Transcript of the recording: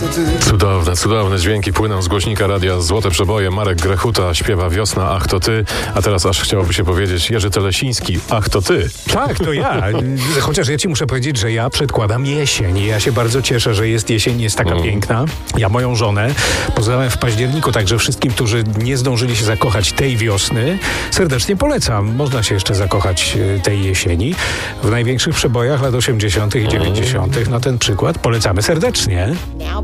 ty. Cudowne dźwięki płyną z głośnika radia Złote Przeboje. Marek Grechuta śpiewa Wiosna, ach to ty. A teraz aż chciałoby się powiedzieć Jerzy Telesiński, ach to ty. Tak, to ja. Chociaż ja ci muszę powiedzieć, że ja przedkładam jesień. Ja się bardzo cieszę, że jest jesień, jest taka piękna. Ja moją żonę poznałem w październiku, także wszystkim, którzy nie zdążyli się zakochać tej wiosny, serdecznie polecam. Można się jeszcze zakochać tej jesieni. W największych przebojach lat 80. i 90. Na ten przykład polecamy serdecznie.